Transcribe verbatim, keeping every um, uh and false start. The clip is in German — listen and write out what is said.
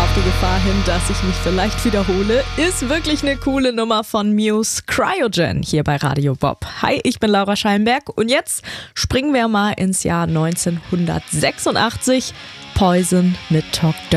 auf die Gefahr hin, dass ich mich vielleicht wiederhole, ist wirklich eine coole Nummer von Muse, Cryogen, hier bei Radio Bob. Hi, ich bin Laura Schallenberg und jetzt springen wir mal ins Jahr neunzehnhundertsechsundachtzig. Poison mit Talk Dirty.